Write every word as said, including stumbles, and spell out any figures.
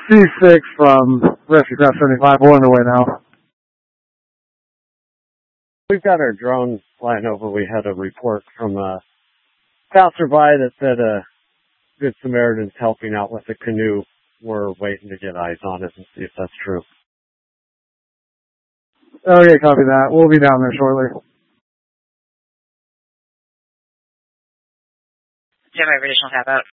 C six from Rescue Craft seventy-five. We're underway now. We've got our drone flying over. We had a report from a passerby that said a Good Samaritan's helping out with the canoe. We're waiting to get eyes on it and see if that's true. Okay, copy that. We'll be down there shortly. Gemini additional tap out.